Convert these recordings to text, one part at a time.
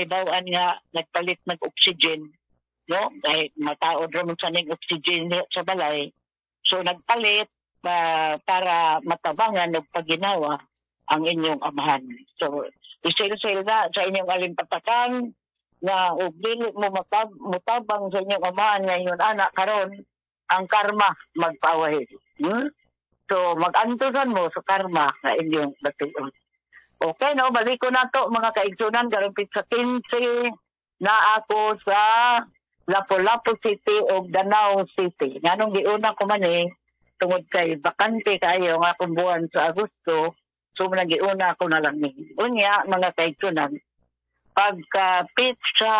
bawaan nga nagpalit ng oxygen, no? Dahil mataod ramon sa ning oxygen sa balay. So nagpalit para matabangan og paginawa ang inyong amahan. So isil-sil na sa inyong alimpatakan na og dili mo mutabang sa inyong amahan ngayon anak karon ang karma magpaway. So mag-antusan mo sa karma na inyong batuon. Okay, no? Balik ko na to mga kaigsunan. Garumpit sa 15 na ako sa Lapu-Lapu City o Danao City. Nganong giuna ko man tungod kay bakante kayo nga akong buwan sa Agosto. So giuna ako na lang unya mga kaigsunan. Pagka-pit sa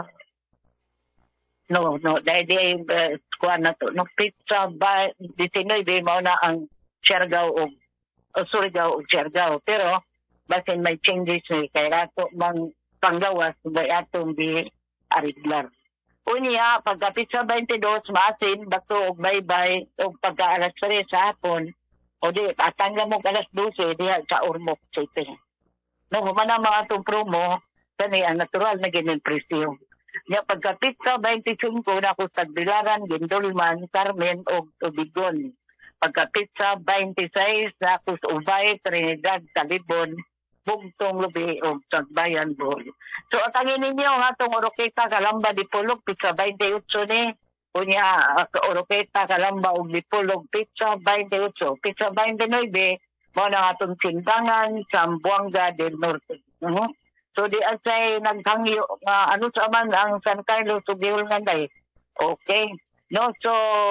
dahil kuha na to. No, pizza ba, disinoy, di mo na ang Siargao o Surigao o Siargao. Pero, basin may changes kaya ato mang panggawas, bay atong di ariglar. Unya, pagka pizza 22, maasin, bato o baybay, o pagka alas 3 sa hapon, o di, patangga mo alas 12, diha sa Ormoc City. No, humana mga itong promo, kani ang natural na ganyan presyo. Nga pagka-pizza 25 na ako sa Bilaran, Gindulman, Carmen o Tubigon. Pagka-pizza 26 na ako sa Ubay, Trinidad, Talibon, Bugtong, Lubi o Sagbayan, Bohol. So atangin ninyo nga itong Oroqueta, Calamba, Dipolog, pizza 28 ni. Kunya Oroqueta, Calamba o Dipolog, pizza 28. Pizza 29, mo na nga itong Sindangan, Zamboanga del Norte. So di asay naghangyo nga ano sa man ang San Carlos ug Gihol nganday. Okay. No, so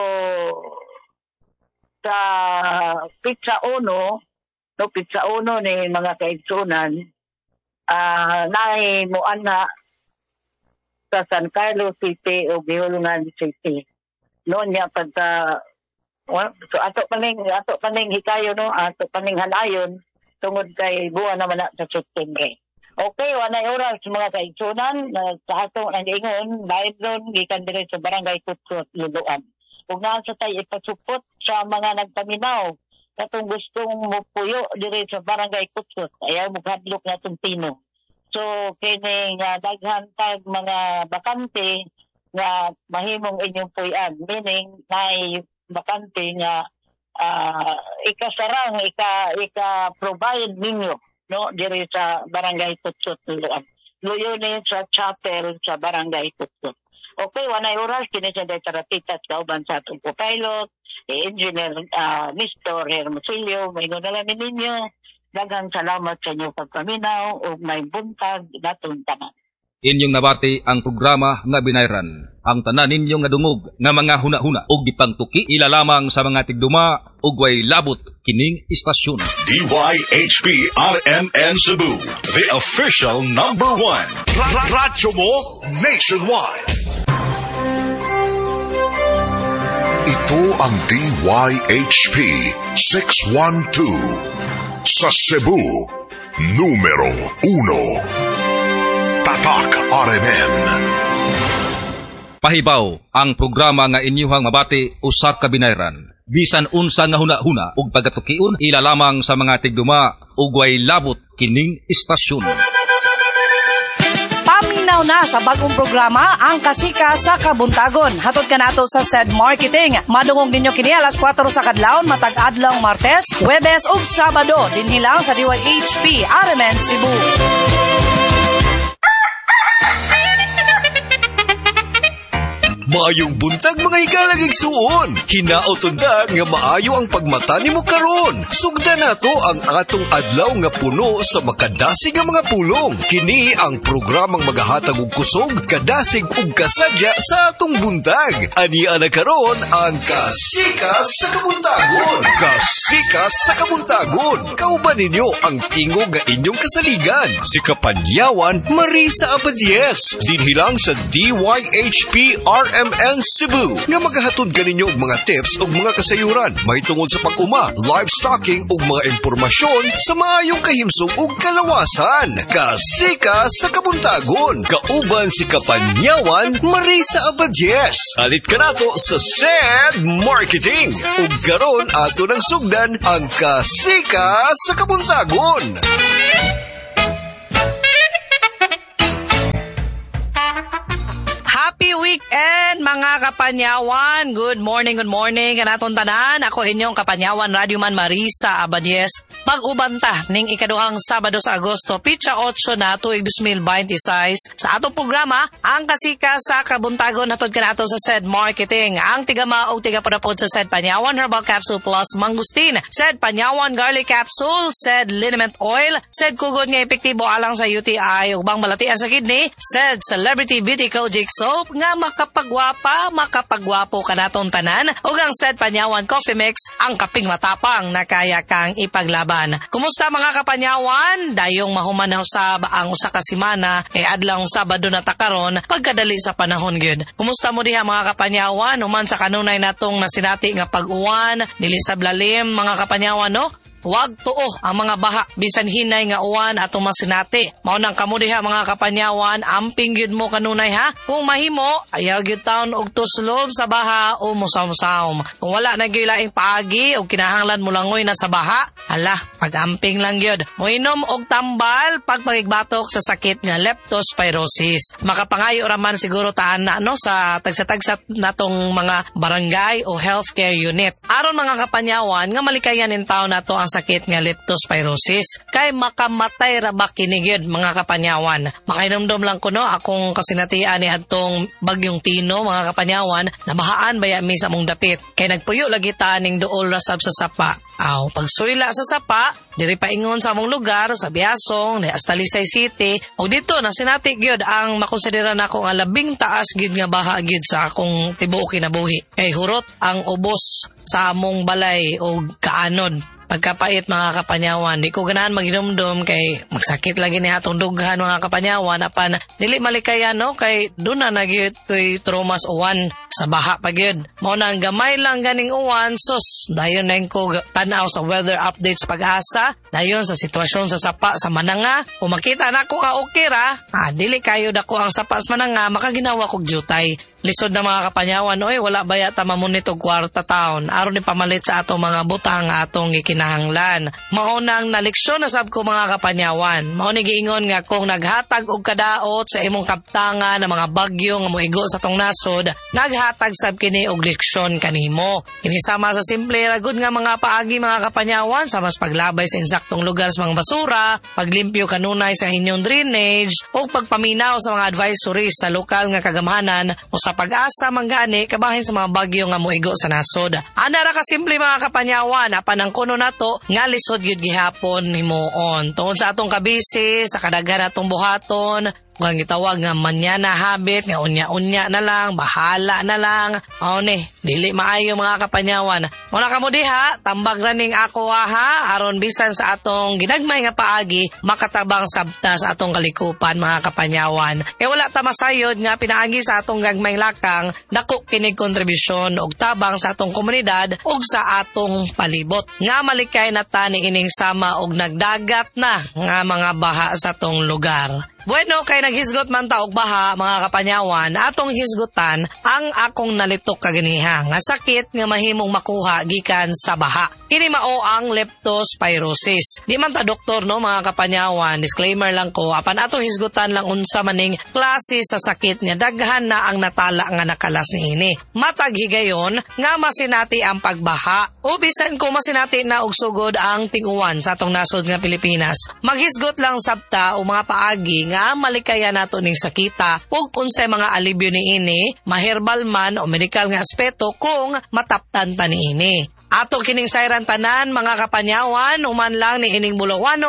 sa pizza pizza uno ni mga kaigsunan naay mo ana sa San Carlos City o Giholongan City. No nya pagka so ato paning hikayo no, ato paning hanayon tungod kay buwan naman na sa September. Okay, wanay oras mga kaigsunan sa atong ingon, live ron gikan dire sa Barangay Kutsot, Luluan. Kung nasa tayo ipasupot sa mga nagpaminaw, katong gustong mupuyo dire sa Barangay Kutsot, ayaw maghadlok na itong Pino. So, kini nga daghan tag mga bakante nga mahimong inyong puyan, meaning may bakante nga ikasarang, ika-provide ninyo. No, diri sa Barangay Kutsot Luluan. Luyo ni sa chapel sa Barangay Kutsot. Okay, wanay oras kini sa Taratitas kauban sa atong pilot, engineer Mr. Hermosilio, may nalaman ninyo. Daghang salamat sa inyo pagpaminaw ug may buntag natong tanan. Inyong nabati ang programa nga binayran. Ang tanan ninyo nga dungog nga mga huna-huna ug gipangtuki ila lamang sa mga tigduma ug way labot kining istasyon. DYHP RMN Cebu, the official number 1. Radyo mo nationwide. Ito ang DYHP 612 sa Cebu, numero 1. Tatak RMN. Pahibaw ang programa nga inyuhang mabati usa ka binayran. Bisan unsa nga huna-huna ug pagatukion ila lamang sa mga tigduma ug way labot kining istasyon. Paminaw na sa bagong programa ang Kasika sa Kabuntagon. Hatod ka nato sa SED Marketing. Madungog ninyo kini alas 4 sa kadlawon matag adlaw Martes, Huwebes ug Sabado dinhi lang sa DYHP RMN Cebu. Maayong buntag mga higalag igsuon. Hinaoton da nga maayo ang pagmata nimo karon. Sugdan nato ang atong adlaw nga puno sa makadasig nga mga pulong. Kini ang programang magahatag og kusog, kadasig ug kasadya sa atong buntag. Ania na karon ang Kasika sa Kabuntagon. Kasika sa Kabuntagon. Kauban ninyo ang tingog nga inyong kasaligan. Si Kapanyawan Marisa Abadies. Dinhi lang sa DYHP RMN Cebu nga magahatod kaninyo og mga tips ug mga kasayuran mahitungod sa pag-uma, livestocking ug mga impormasyon sa maayong kahimsong ug kalawasan. Kasika sa Kabuntagon, kauban si Kapanyawan Marisa Abadies. Alit ka nato sa SED Marketing ug karon ato nang sugdan ang Kasika sa Kabuntagon. Happy weekend mga kapanyawan. Good morning kanaton tanan. Ako inyong kapanyawan Radyoman Marisa Abadies. Pag-ubanta ning ikaduhang Sabado sa Agosto, pitsa 8 na tuig 2026. Sa atong programa, ang kasika sa kabuntagon hatod kanato sa SED Marketing. Ang tigama o tigapadapod sa SED Panyawan Herbal Capsule Plus Mangustin, SED Panyawan Garlic Capsule, SED Liniment Oil, SED Kugod nga epektibo alang sa UTI ug bang balatian sa kidney, SED Celebrity Beauty Kojic Soap nga makapagwapo kanaton tanan, ug ang SED Panyawan Coffee Mix, ang kaping matapang na kaya kang ipaglaban. Kumusta mga kapanyawan? Dayong mahuman na usab ang usa ka semana adlawng Sabado na takaron pagkadali sa panahon gyud. Kumusta mo diha mga kapanyawan? Human sa kanunay natong nasinati nga pag-uwan, dili sa lalim mga kapanyawan no? Huwag tuo ang mga baha bisan hinay nga uwan atong masinati. Mao nang kamo diha mga kapanyawan, amping gyud mo kanunay ha. Kung mahimo, ayaw gyud taon og tuslob sa baha o musawsaw. Kung wala na gyud laing paagi o kinahanglan mo langoy na sa baha, ala, pag-amping lang gyud. Moinom og tambal pag pagigbatok sa sakit nga leptospirosis. Makapangayo raman siguro taan na no sa tagsa-tagsa natong mga barangay o healthcare unit. Aron mga kapanyawan nga malikayan in taon nato ang sakit nga leptospirosis kay makamatay ra ba kini gyud mga kapanyawan. Makainomdom lang ko no akong kasinatian ni adtong bagyong Tino mga kapanyawan, nabahaan baya mi sa mong dapit kay nagpuyo lagi ta ning duol rasab sa sapa. Aw, pagsuyla sa sapa, diri paingon sa among lugar sa Biasong, ni Talisay City, ug dito na sinati gyud ang makonsidera nako nga labing taas gyud nga baha gyud sa akong tibuok kinabuhi. Kay hurot ang ubos sa among balay ug kaanod. Pagkapait mga kapanyawan, di ko ganahan mag-inumdum kay magsakit lagi ni atong dughan mga kapanyawan apan dili malikayan no kay doon na nagyud ko'y traumas uwan sa baha pa gyud. Mao na ang gamay lang ganing uwan sus dayon na ko tan-aw sa weather updates Pag-asa, dayon sa sitwasyon sa sapa sa Mananga. Kung makita na ko nga okay ra, dili kayo dako ang sapa sa Mananga makaginawa kog jutay. Lisod na mga kapanyawan, oy wala baya ta mamunit og kwarta taon aron ni pamalit sa atong mga butang atong gikinahanglan. Mao nang naleksyon na sab ko mga kapanyawan. Mao ni giingon nga kung naghatag og kadaot sa imong kaptangan ng mga bagyo nga moigo sa tong nasod, naghatag sab kini og leksyon kanimo. Kini sama sa simple ra gud nga mga paagi mga kapanyawan sa mas paglabay sa insaktong lugar sa mga basura, paglimpyo kanunay sa inyong drainage ug pagpaminaw sa mga advisories sa lokal nga kagamhanan o sa Pag-asa manggani kabahin sa mga bagyo nga moigo sa nasod. Ana ra ka simple mga kapanyawan, apan ang kuno nato nga lisod gyud gihapon himuon. Tungod sa atong kabisi sa kadaghan atong buhaton, kung gitawag nga manyana habit, nga unya-unya na lang, bahala na lang. O ni, dili maayo mga kapanyawan. Muna kamo diha, tambag raning ako ha, aron bisan sa atong ginagmay nga paagi, makatabang sabta sa atong kalikupan mga kapanyawan. Kaya wala ta masayod nga pinaagi sa atong gagmay lakang, dako kinig kontribusyon og tabang sa atong komunidad og sa atong palibot. Nga malikay na ta ni ining sama og nagdagat na nga mga baha sa atong lugar. Bueno, kay naghisgot man ta og baha mga kapanyawan, atong hisgutan ang akong nalitok kaganiha nga sakit nga mahimong makuha gikan sa baha. Kini mao ang leptospirosis. Di man ta doktor no mga kapanyawan, disclaimer lang ko, apan atong hisgutan lang unsa maning klase sa sakit nga daghan na ang natala nga nakalas niini. Matag higayon nga masinati ang pagbaha o bisan ko masinati na og sugod ang ting-uwan sa atong nasod nga Pilipinas. Maghisgot lang sabta o mga paagi nga malikaya nato ning sakita ug unsay mga alibyo niini, maherbal man o medical nga aspeto kung mataptan ta niini. Ato kining sayran tanan mga kapanyawan, human lang ni ining bulawano